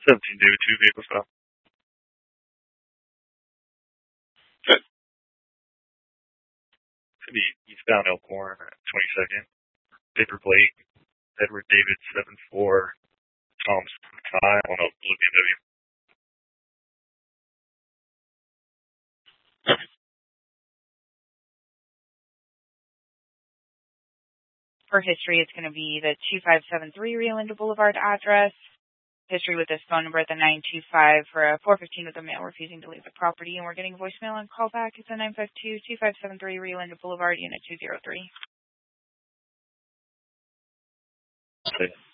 17 David 2 vehicle stop. Okay. To be eastbound Elkhorn, 22nd. Paper plate, Edward David 74, Thompson Kai on a blue BMW. For history, it's going to be the 2573 Rio Linda Boulevard address. History with this phone number at the 925 for a 415 with a male refusing to leave the property. And we're getting a voicemail and call back. It's a 952-2573 Rio Linda Boulevard, Unit 203. Okay.